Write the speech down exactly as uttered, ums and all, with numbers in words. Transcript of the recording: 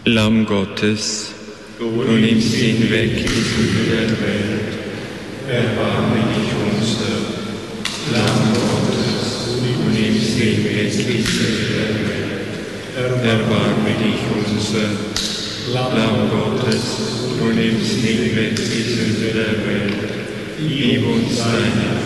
Lamm Gottes, du nimmst hinweg die Sünde der Welt, erbarme dich unser. Lamm Gottes, du nimmst hinweg die Sünde der Welt, erbarme dich unser. Lamm Gottes, du nimmst hinweg die Sünde der Welt, gib uns deinen